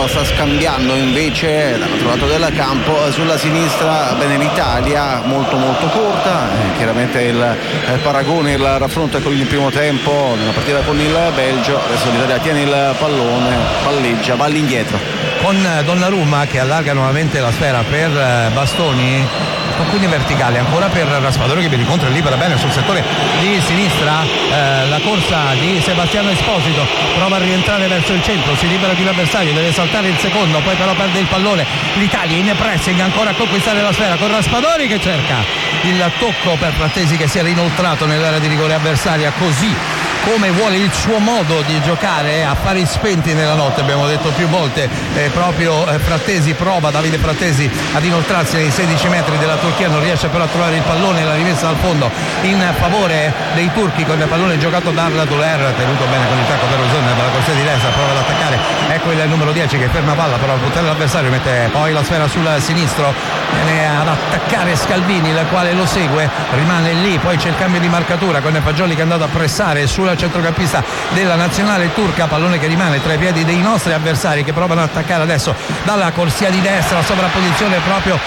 no, sta scambiando invece dall'altro lato del campo. Sulla sinistra bene l'Italia, molto molto corta, chiaramente il paragone, il raffronto con il primo tempo nella partita con il Belgio. Adesso l'Italia tiene il pallone, palleggia, va all'indietro con Donnarumma che allarga nuovamente la sfera per Bastoni, tocconi verticali ancora per Raspadori che viene incontro e libera bene sul settore di sinistra. La corsa di Sebastiano Esposito, prova a rientrare verso il centro, si libera di un avversario, deve saltare il secondo, poi però perde il pallone. L'Italia in pressing ancora a conquistare la sfera con Raspadori che cerca il tocco per Frattesi che si era inoltrato nell'area di rigore avversaria, così come vuole il suo modo di giocare, affari spenti nella notte, abbiamo detto più volte. Proprio Frattesi prova, Davide Frattesi, ad inoltrarsi nei 16 metri della Turchia, non riesce però a trovare il pallone, la rimessa al fondo in favore dei turchi con il pallone giocato da Arda Güler, tenuto bene con il tacco per Ozone dalla corsia di destra, prova ad attaccare, ecco il numero 10 che ferma palla, prova a buttare l'avversario, mette poi la sfera sul sinistro, viene ad attaccare Scalvini, il quale lo segue, rimane lì, poi c'è il cambio di marcatura con Fagioli che è andato a pressare sulla centrocampista della nazionale turca, pallone che rimane tra i piedi dei nostri avversari che provano ad attaccare adesso dalla corsia di destra, sovrapposizione proprio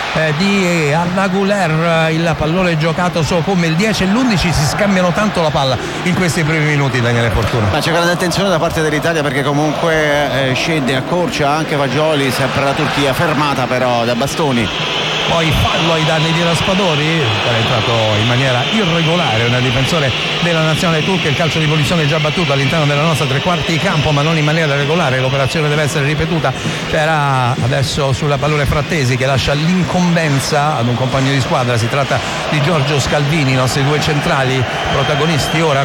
di Arda Güler, il pallone giocato come il 10 e l'11 si scambiano tanto la palla in questi primi minuti, Daniele Fortuna. Ma c'è grande attenzione da parte dell'Italia perché comunque scende, accorcia anche Fagioli, sempre la Turchia, fermata però da Bastoni. Poi fallo ai danni di Raspadori, è entrato in maniera irregolare un difensore della nazionale turca, il calcio di punizione già battuto all'interno della nostra tre quarti di campo ma non in maniera regolare, l'operazione deve essere ripetuta. C'era adesso sulla pallone Frattesi che lascia l'incombenza ad un compagno di squadra, si tratta di Giorgio Scalvini, i nostri due centrali protagonisti ora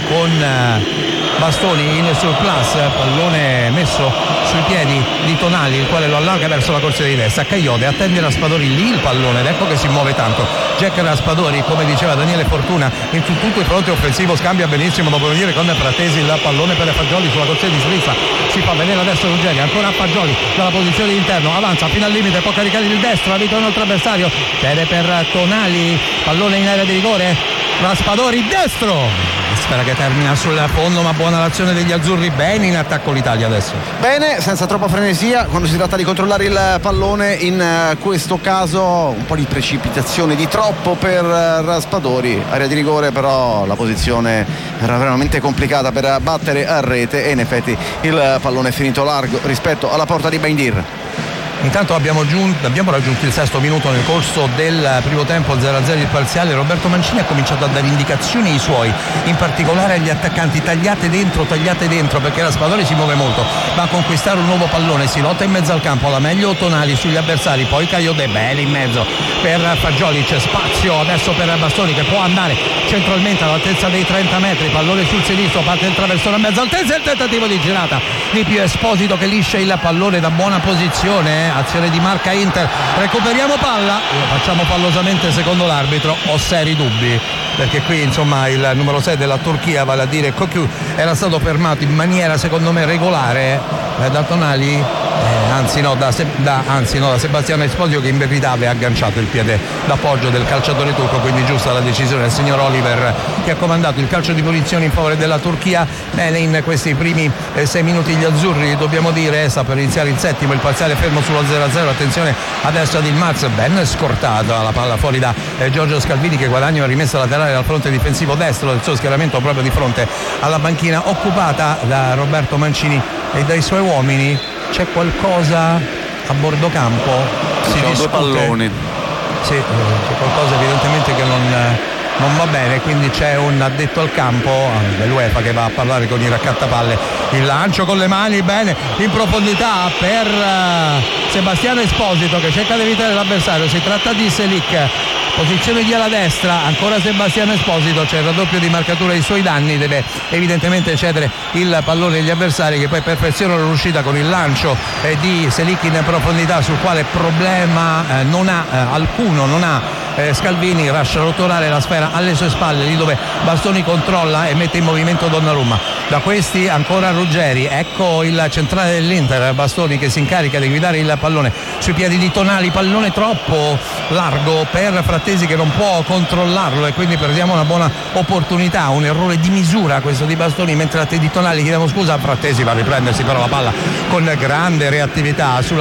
con Bastoni in surplus, pallone messo sui piedi di Tonali, il quale lo allarga verso la corsia di destra. Caiode attende Raspadori lì il pallone ed ecco che si muove tanto Jack Raspadori, come diceva Daniele Fortuna, in tutto il fronte offensivo scambia benissimo, dopo venire con Frattesi il pallone per Fagioli sulla corsia di sinistra, si fa vedere adesso Ruggeri, ancora a Fagioli dalla posizione di interno, avanza fino al limite, può caricare il destro, abita un altro avversario, cede per Tonali, pallone in area di rigore, Raspadori destro, spera che termina sul fondo, ma buona l'azione degli azzurri, bene in attacco l'Italia adesso, bene, senza troppa frenesia quando si tratta di controllare il pallone, in questo caso un po' di precipitazione di troppo per Raspadori, area di rigore però la posizione era veramente complicata per battere a rete e in effetti il pallone è finito largo rispetto alla porta di Baindir. Intanto abbiamo raggiunto il sesto minuto nel corso del primo tempo, 0-0 il parziale. Roberto Mancini ha cominciato a dare indicazioni ai suoi, in particolare agli attaccanti: tagliate dentro, perché Raspadori si muove molto, va a conquistare un nuovo pallone, si lotta in mezzo al campo, alla meglio Tonali sugli avversari, poi Caiode bene in mezzo per Fagioli, c'è spazio adesso per Bastoni che può andare centralmente all'altezza dei 30 metri, pallone sul sinistro, parte il traversone a mezzo altezza, il tentativo di girata di Pio Esposito che liscia il pallone da buona posizione, azione di marca Inter, recuperiamo palla, lo facciamo fallosamente secondo l'arbitro, ho seri dubbi perché qui insomma il numero 6 della Turchia, vale a dire Koku, era stato fermato in maniera secondo me regolare da Tonali, da Sebastiano Esposito, che in verità aveva agganciato il piede d'appoggio del calciatore turco, quindi giusta la decisione del signor Oliver che ha comandato il calcio di punizione in favore della Turchia. Bene, in questi primi 6 minuti gli azzurri, dobbiamo dire, sta per iniziare il settimo, il parziale fermo sullo 0-0, attenzione adesso ad Ilmaz, ben scortata la palla fuori da Giorgio Scalvini che guadagna una rimessa laterale dal fronte difensivo destro del suo schieramento proprio di fronte alla banchina occupata da Roberto Mancini e dai suoi uomini. C'è qualcosa a bordo campo, si discute, due palloni, sì, c'è qualcosa evidentemente che non va bene, quindi c'è un addetto al campo dell'UEFA che va a parlare con i raccattapalle. Il lancio con le mani, bene, in profondità per Sebastiano Esposito che cerca di evitare l'avversario, si tratta di Selic, posizione di ala destra, ancora Sebastiano Esposito, c'è il raddoppio di marcatura ai suoi danni, deve evidentemente cedere il pallone agli avversari che poi perfezionano l'uscita con il lancio di Selic in profondità, sul quale problema non ha Scalvini, lascia rotolare la sfera alle sue spalle, lì dove Bastoni controlla e mette in movimento Donnarumma. Da questi ancora Ruggeri, ecco il centrale dell'Inter, Bastoni che si incarica di guidare il pallone sui piedi di Tonali, pallone troppo largo per Frattesi che non può controllarlo e quindi perdiamo una buona opportunità, un errore di misura questo di Bastoni, mentre a te di Tonali chiediamo scusa, Frattesi va a riprendersi però la palla con grande reattività sulla